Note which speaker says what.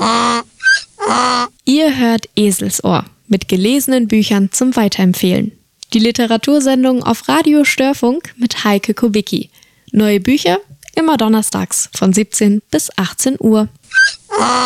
Speaker 1: Ihr hört Eselsohr mit gelesenen Büchern zum Weiterempfehlen. Die Literatursendung auf Radio Störfunk mit Heike Kubicki. Neue Bücher immer donnerstags von 17 bis 18 Uhr.